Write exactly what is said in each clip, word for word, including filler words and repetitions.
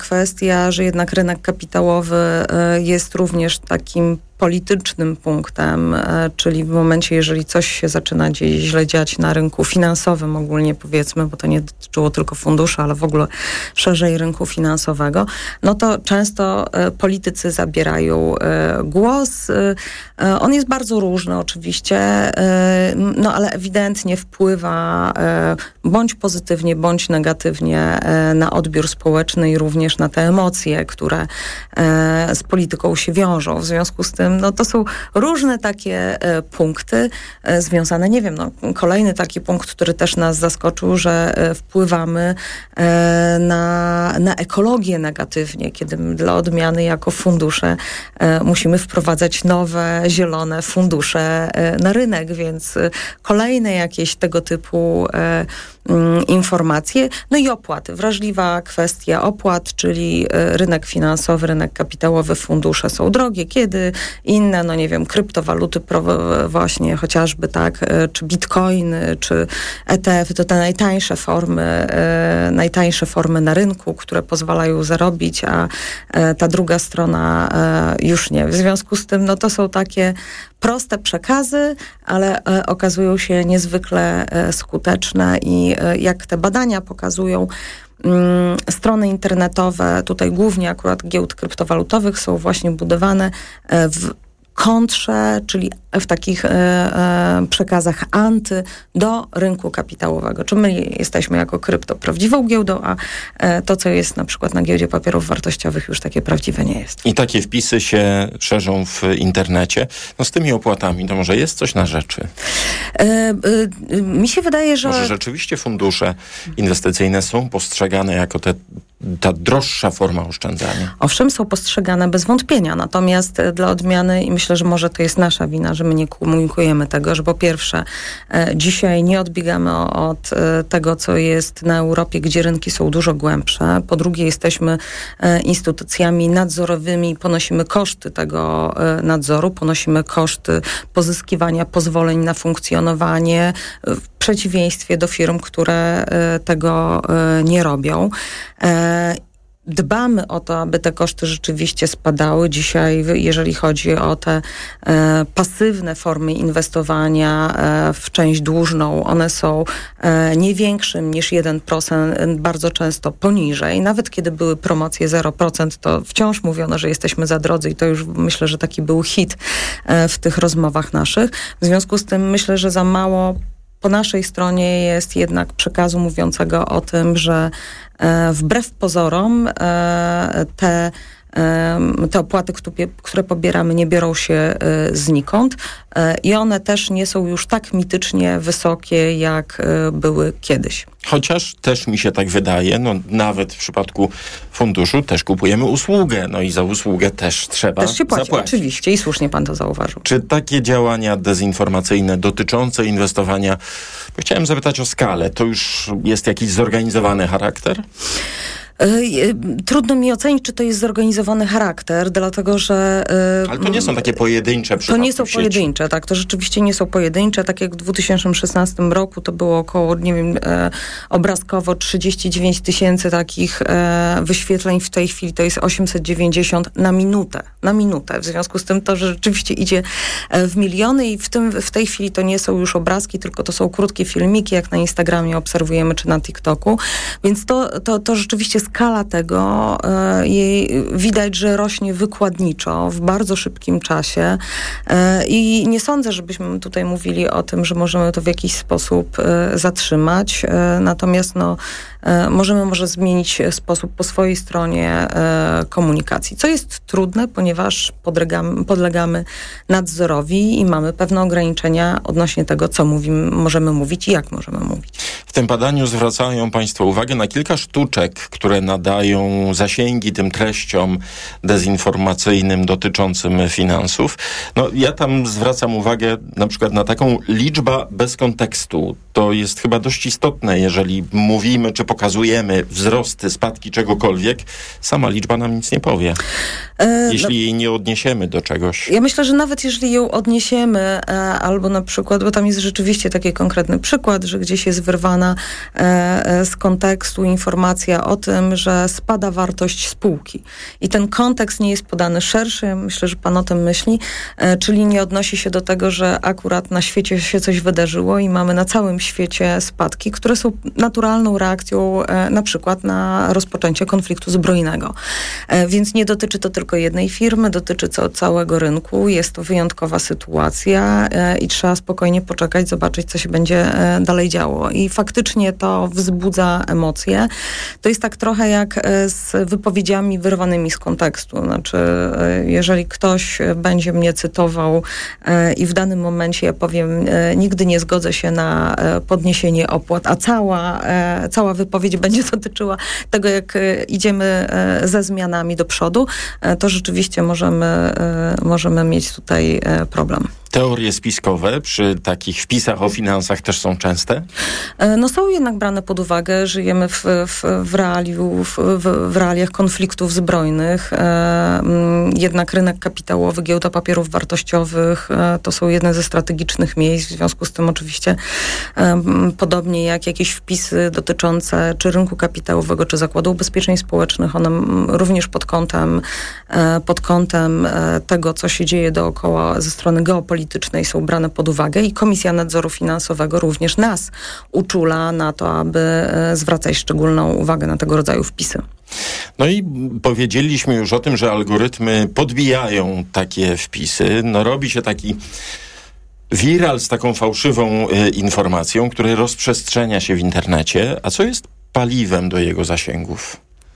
kwestia, że jednak rynek kapitałowy jest również takim politycznym punktem, czyli w momencie, jeżeli coś się zaczyna dziać, źle dziać na rynku finansowym ogólnie powiedzmy, bo to nie dotyczyło tylko funduszy, ale w ogóle szerzej rynku finansowego, no to często politycy zabierają głos. On jest bardzo różny oczywiście, no ale ewidentnie wpływa bądź pozytywnie, bądź negatywnie na odbiór społeczny i również na te emocje, które z polityką się wiążą. W związku z tym no to są różne takie e, punkty e, związane, nie wiem, no kolejny taki punkt, który też nas zaskoczył, że e, wpływamy e, na, na ekologię negatywnie, kiedy dla odmiany jako fundusze e, musimy wprowadzać nowe, zielone fundusze e, na rynek, więc e, kolejne jakieś tego typu e, informacje. No i opłaty. Wrażliwa kwestia opłat, czyli rynek finansowy, rynek kapitałowy, fundusze są drogie. Kiedy inne, no nie wiem, kryptowaluty właśnie chociażby, tak, czy bitcoiny, czy E T F, to te najtańsze formy, najtańsze formy na rynku, które pozwalają zarobić, a ta druga strona już nie. W związku z tym, no to są takie proste przekazy, ale e, okazują się niezwykle e, skuteczne i e, jak te badania pokazują, mm, strony internetowe, tutaj głównie akurat giełd kryptowalutowych są właśnie budowane e, w kontrze, czyli w takich e, e, przekazach anty do rynku kapitałowego. Czy my jesteśmy jako krypto prawdziwą giełdą, a e, to, co jest na przykład na giełdzie papierów wartościowych, już takie prawdziwe nie jest. I takie wpisy się szerzą w internecie. No z tymi opłatami to może jest coś na rzeczy? E, e, mi się wydaje, że... Może rzeczywiście fundusze inwestycyjne są postrzegane jako te ta droższa forma oszczędzania. Owszem, są postrzegane bez wątpienia, natomiast dla odmiany, i myślę, że może to jest nasza wina, że my nie komunikujemy tego, że po pierwsze e, dzisiaj nie odbiegamy od e, tego, co jest na Europie, gdzie rynki są dużo głębsze. Po drugie jesteśmy e, instytucjami nadzorowymi, ponosimy koszty tego e, nadzoru, ponosimy koszty pozyskiwania pozwoleń na funkcjonowanie w przeciwieństwie do firm, które e, tego e, nie robią. E, Dbamy o to, aby te koszty rzeczywiście spadały. Dzisiaj, jeżeli chodzi o te e, pasywne formy inwestowania e, w część dłużną, one są e, nie większym niż jeden procent, bardzo często poniżej. Nawet kiedy były promocje zero procent, to wciąż mówiono, że jesteśmy za drodzy i to już myślę, że taki był hit e, w tych rozmowach naszych. W związku z tym myślę, że za mało po naszej stronie jest jednak przekazu mówiącego o tym, że e, wbrew pozorom e, te, e, te opłaty, które pobieramy, nie biorą się e, znikąd e, i one też nie są już tak mitycznie wysokie, jak e, były kiedyś. Chociaż też mi się tak wydaje, no nawet w przypadku funduszu też kupujemy usługę, no i za usługę też trzeba Też się płaci, zapłacić. oczywiście i słusznie pan to zauważył. Czy takie działania dezinformacyjne dotyczące inwestowania, chciałem zapytać o skalę, to już jest jakiś zorganizowany charakter? Trudno mi ocenić, czy to jest zorganizowany charakter, dlatego że... Ale to nie są takie pojedyncze przypadki. To nie są pojedyncze, tak. To rzeczywiście nie są pojedyncze. Tak jak w dwa tysiące szesnastym roku to było około, nie wiem, e, obrazkowo trzydzieści dziewięć tysięcy takich e, wyświetleń. W tej chwili to jest osiemset dziewięćdziesiąt na minutę. Na minutę. W związku z tym to, że rzeczywiście idzie w miliony i w, tym, w tej chwili to nie są już obrazki, tylko to są krótkie filmiki, jak na Instagramie obserwujemy, czy na TikToku. Więc to, to, to rzeczywiście skala tego, e, jej widać, że rośnie wykładniczo w bardzo szybkim czasie e, i nie sądzę, żebyśmy tutaj mówili o tym, że możemy to w jakiś sposób e, zatrzymać. E, natomiast no, e, możemy może zmienić sposób po swojej stronie e, komunikacji, co jest trudne, ponieważ podlegamy, podlegamy nadzorowi i mamy pewne ograniczenia odnośnie tego, co mówimy, możemy mówić i jak możemy mówić. W tym badaniu zwracają Państwo uwagę na kilka sztuczek, które nadają zasięgi tym treściom dezinformacyjnym dotyczącym finansów. No, ja tam zwracam uwagę na przykład na taką liczba bez kontekstu. To jest chyba dość istotne, jeżeli mówimy czy pokazujemy wzrosty, spadki czegokolwiek, sama liczba nam nic nie powie. E, jeśli no, jej nie odniesiemy do czegoś. Ja myślę, że nawet jeśli ją odniesiemy, e, albo na przykład, bo tam jest rzeczywiście taki konkretny przykład, że gdzieś jest wyrwana e, z kontekstu informacja o tym, że spada wartość spółki. I ten kontekst nie jest podany szerszy, myślę, że pan o tym myśli, e, czyli nie odnosi się do tego, że akurat na świecie się coś wydarzyło i mamy na całym świecie spadki, które są naturalną reakcją e, na przykład na rozpoczęcie konfliktu zbrojnego. E, więc nie dotyczy to tylko jednej firmy, dotyczy to całego rynku. Jest to wyjątkowa sytuacja e, i trzeba spokojnie poczekać, zobaczyć, co się będzie e, dalej działo. I faktycznie to wzbudza emocje. To jest tak trochę jak e, z wypowiedziami wyrwanymi z kontekstu. Znaczy, e, jeżeli ktoś będzie mnie cytował e, i w danym momencie ja powiem, e, nigdy nie zgodzę się na e, podniesienie opłat, a cała, e, cała wypowiedź będzie dotyczyła tego, jak e, idziemy e, ze zmianami do przodu, e, to rzeczywiście możemy, e, możemy mieć tutaj e, problem. Teorie spiskowe przy takich wpisach o finansach też są częste? No są jednak brane pod uwagę. Żyjemy w, w, w, realiu, w, w realiach konfliktów zbrojnych. Jednak rynek kapitałowy, giełda papierów wartościowych to są jedne ze strategicznych miejsc. W związku z tym oczywiście podobnie jak jakieś wpisy dotyczące czy rynku kapitałowego, czy Zakładu Ubezpieczeń Społecznych, one również pod kątem, pod kątem tego, co się dzieje dookoła ze strony geopolitycznej, są brane pod uwagę i Komisja Nadzoru Finansowego również nas uczula na to, aby zwracać szczególną uwagę na tego rodzaju wpisy. No i powiedzieliśmy już o tym, że algorytmy podbijają takie wpisy. No robi się taki wiral z taką fałszywą y, informacją, który rozprzestrzenia się w internecie. A co jest paliwem do jego zasięgów?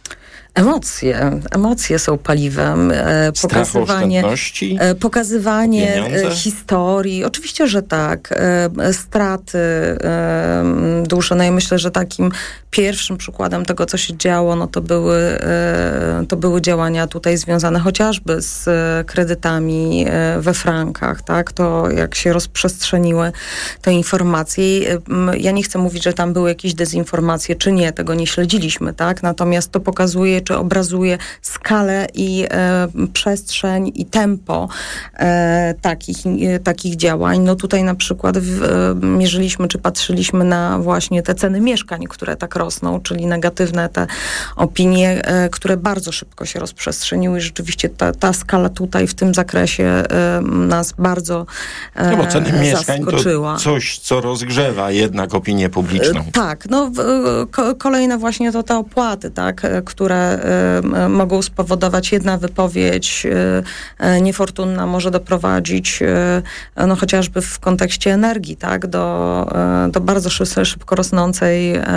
Emocje. Emocje są paliwem. E, pokazywanie, e, pokazywanie e, historii. Oczywiście, że tak. E, straty e, duże. No i myślę, że takim pierwszym przykładem tego, co się działo, no to były, e, to były działania tutaj związane chociażby z e, kredytami e, we frankach, tak? To jak się rozprzestrzeniły te informacje. E, ja nie chcę mówić, że tam były jakieś dezinformacje, czy nie. Tego nie śledziliśmy, tak? Natomiast to pokazuje, czy obrazuje skalę i e, przestrzeń i tempo e, takich, e, takich działań. No tutaj na przykład w, e, mierzyliśmy, czy patrzyliśmy na właśnie te ceny mieszkań, które tak rosną, czyli negatywne te opinie, e, które bardzo szybko się rozprzestrzeniły i rzeczywiście ta, ta skala tutaj w tym zakresie e, nas bardzo e, no bo ceny mieszkań zaskoczyła. To coś, co rozgrzewa jednak opinię publiczną. E, tak, no ko, kolejne właśnie to te opłaty, tak, które y, mogą spowodować jedna wypowiedź y, niefortunna może doprowadzić y, no chociażby w kontekście energii, tak, do, y, do bardzo szybko, szybko rosnącej y,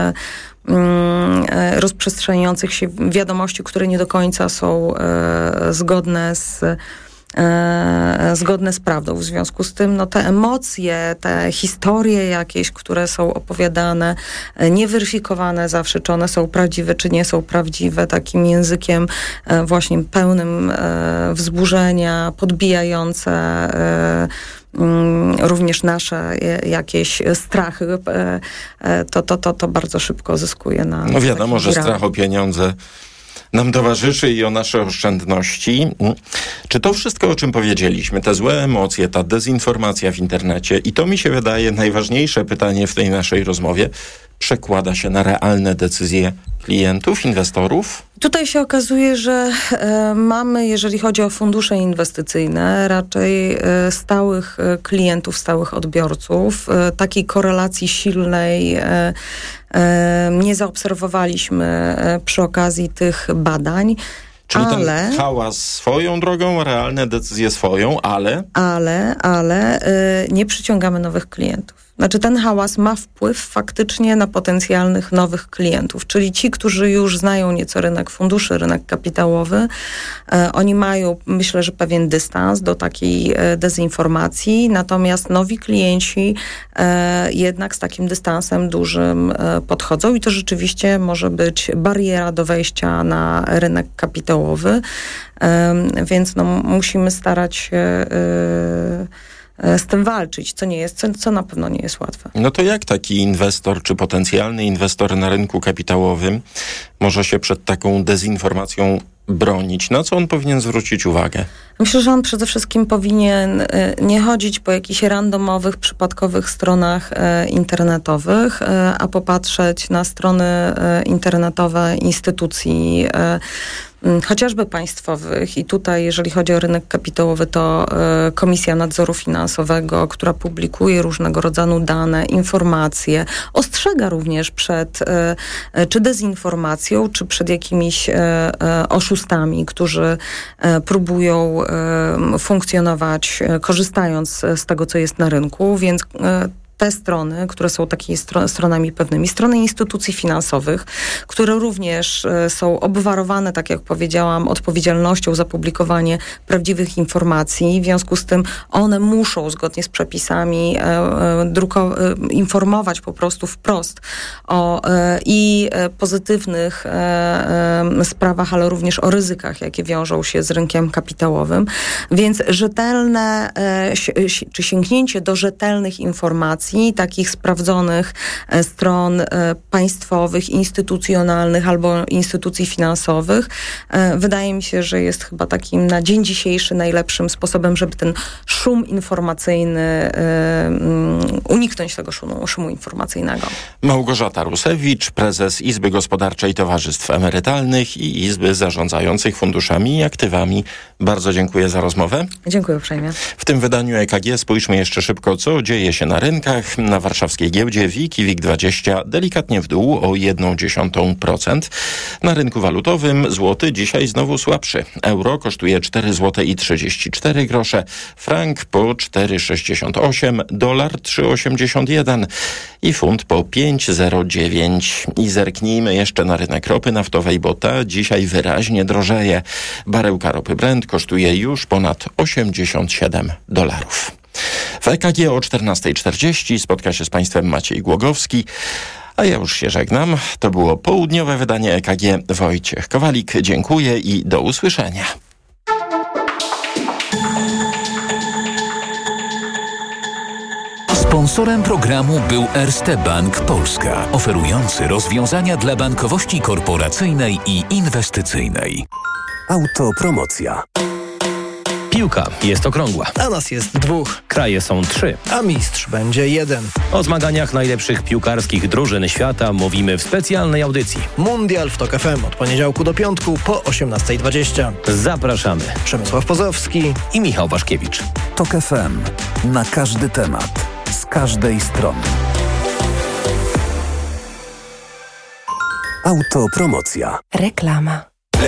y, rozprzestrzeniających się wiadomości, które nie do końca są y, zgodne z E, zgodne z prawdą. W związku z tym no, te emocje, te historie jakieś, które są opowiadane, e, nieweryfikowane zawsze, czy one są prawdziwe, czy nie są prawdziwe, takim językiem e, właśnie pełnym e, wzburzenia, podbijające e, również nasze jakieś strachy, to, to, to, to bardzo szybko zyskuje na... No wiadomo, że strach o pieniądze nam towarzyszy i o nasze oszczędności. Czy to wszystko, o czym powiedzieliśmy, te złe emocje, ta dezinformacja w internecie i to mi się wydaje najważniejsze pytanie w tej naszej rozmowie, przekłada się na realne decyzje klientów, inwestorów? Tutaj się okazuje, że e, mamy, jeżeli chodzi o fundusze inwestycyjne, raczej e, stałych e, klientów, stałych odbiorców. E, takiej korelacji silnej e, e, nie zaobserwowaliśmy e, przy okazji tych badań. Czyli ale, ten hałas swoją drogą, realne decyzje swoją, ale... Ale, ale e, nie przyciągamy nowych klientów. Znaczy ten hałas ma wpływ faktycznie na potencjalnych nowych klientów, czyli ci, którzy już znają nieco rynek funduszy, rynek kapitałowy, e, oni mają, myślę, że pewien dystans do takiej e, dezinformacji, natomiast nowi klienci e, jednak z takim dystansem dużym e, podchodzą i to rzeczywiście może być bariera do wejścia na rynek kapitałowy, e, więc no, musimy starać się e, z tym walczyć, co nie jest, co, co na pewno nie jest łatwe. No to jak taki inwestor, czy potencjalny inwestor na rynku kapitałowym może się przed taką dezinformacją bronić? Na co on powinien zwrócić uwagę? Myślę, że on przede wszystkim powinien nie chodzić po jakichś randomowych, przypadkowych stronach internetowych, a popatrzeć na strony internetowe instytucji, chociażby państwowych. I tutaj, jeżeli chodzi o rynek kapitałowy, to y, Komisja Nadzoru Finansowego, która publikuje różnego rodzaju dane, informacje, ostrzega również przed y, y, czy dezinformacją, czy przed jakimiś y, y, oszustami, którzy y, próbują y, funkcjonować, y, korzystając z tego, co jest na rynku, więc y, te strony, które są takimi stro- stronami pewnymi, strony instytucji finansowych, które również e, są obwarowane, tak jak powiedziałam, odpowiedzialnością za publikowanie prawdziwych informacji. W związku z tym one muszą zgodnie z przepisami e, e, druko- e, informować po prostu wprost o e, i e, pozytywnych e, e, sprawach, ale również o ryzykach, jakie wiążą się z rynkiem kapitałowym. Więc rzetelne, e, si- czy sięgnięcie do rzetelnych informacji, takich sprawdzonych e, stron e, państwowych, instytucjonalnych albo instytucji finansowych, e, wydaje mi się, że jest chyba takim na dzień dzisiejszy najlepszym sposobem, żeby ten szum informacyjny, e, um, uniknąć tego szumu, szumu informacyjnego. Małgorzata Rusewicz, prezes Izby Gospodarczej Towarzystw Emerytalnych i Izby Zarządzających Funduszami i Aktywami. Bardzo dziękuję za rozmowę. Dziękuję uprzejmie. W tym wydaniu E K G spójrzmy jeszcze szybko, co dzieje się na rynkach. Na warszawskiej giełdzie WIG i WIG dwadzieścia delikatnie w dół o jeden dziesiąty procent. Na rynku walutowym złoty dzisiaj znowu słabszy. Euro kosztuje cztery złote i trzydzieści cztery grosze, frank po cztery sześćdziesiąt osiem, dolar trzy osiemdziesiąt jeden i funt po pięć zero dziewięć. I zerknijmy jeszcze na rynek ropy naftowej, bo ta dzisiaj wyraźnie drożeje. Baryłka ropy Brent kosztuje już ponad osiemdziesiąt siedem dolarów. W E K G o czternasta czterdzieści spotka się z Państwem Maciej Głogowski, a ja już się żegnam. To było południowe wydanie E K G. Wojciech Kowalik, dziękuję i do usłyszenia. Sponsorem programu był Erste Bank Polska, oferujący rozwiązania dla bankowości korporacyjnej i inwestycyjnej. Autopromocja. Piłka jest okrągła. A nas jest dwóch. Kraje są trzy. A mistrz będzie jeden. O zmaganiach najlepszych piłkarskich drużyn świata mówimy w specjalnej audycji. Mundial w Tok F M od poniedziałku do piątku po osiemnasta dwadzieścia. Zapraszamy. Przemysław Pozowski i Michał Waszkiewicz. Tok F M. Na każdy temat. Z każdej strony. Autopromocja. Reklama.